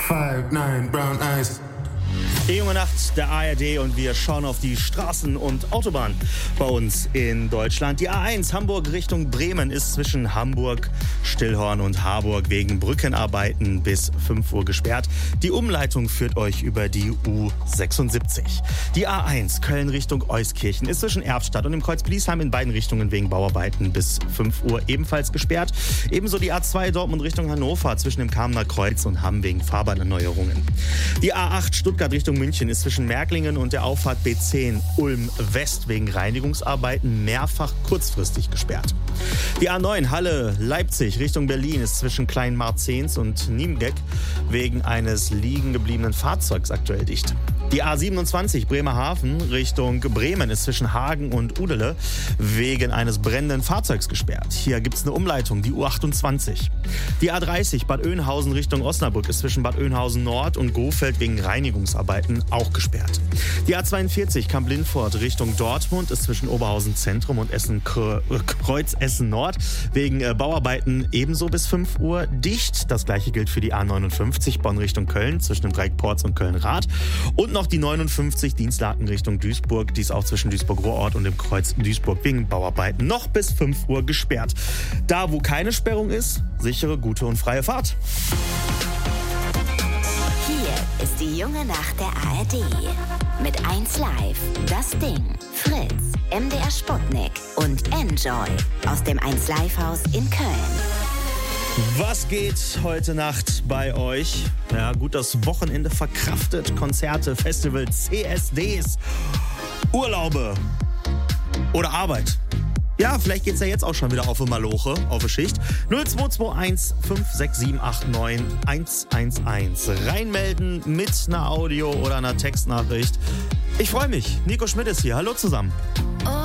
5'9", brown eyes. Die junge Nacht der ARD und wir schauen auf die Straßen und Autobahnen bei uns in Deutschland. Die A1 Hamburg Richtung Bremen ist zwischen Hamburg, Stillhorn und Harburg wegen Brückenarbeiten bis 5 Uhr gesperrt. Die Umleitung führt euch über die U76. Die A1 Köln Richtung Euskirchen ist zwischen Erftstadt und dem Kreuz Bliesheim in beiden Richtungen wegen Bauarbeiten bis 5 Uhr ebenfalls gesperrt. Ebenso die A2 Dortmund Richtung Hannover zwischen dem Kamener Kreuz und Hamm wegen Fahrbahnerneuerungen. Die A8 Stuttgart Richtung München ist zwischen Märklingen und der Auffahrt B10 Ulm West wegen Reinigungsarbeiten mehrfach kurzfristig gesperrt. Die A9 Halle Leipzig Richtung Berlin ist zwischen Kleinmarzens und Niemgeck wegen eines liegen gebliebenen Fahrzeugs aktuell dicht. Die A27 Bremerhaven Richtung Bremen ist zwischen Hagen und Udele wegen eines brennenden Fahrzeugs gesperrt. Hier gibt es eine Umleitung, die U28. Die A30 Bad Oeynhausen Richtung Osnabrück ist zwischen Bad Oeynhausen Nord und Gohfeld wegen Reinigungsarbeiten auch gesperrt. Die A42 Kamp-Lindfort Richtung Dortmund ist zwischen Oberhausen Zentrum und Kreuz Essen Nord wegen Bauarbeiten ebenso bis 5 Uhr dicht. Das gleiche gilt für die A59 Bonn Richtung Köln zwischen dem Dreieck Porz und Köln-Rath. Und noch die 59 Dienstlaken Richtung Duisburg, die ist auch zwischen Duisburg-Ruhrort und dem Kreuz Duisburg wegen Bauarbeiten noch bis 5 Uhr gesperrt. Da, wo keine Sperrung ist, sichere, gute und freie Fahrt. Hier ist die junge Nacht der ARD. Mit 1 Live, Das Ding, Fritz, MDR Sputnik und Enjoy aus dem 1 Live Haus in Köln. Was geht heute Nacht bei euch? Ja, gut, das Wochenende verkraftet. Konzerte, Festivals, CSDs, Urlaube oder Arbeit. Ja, vielleicht geht's ja jetzt auch schon wieder auf eine Maloche, auf eine Schicht. 0221 56789 111. Reinmelden mit einer Audio- oder einer Textnachricht. Ich freue mich. Nico Schmidt ist hier. Hallo zusammen.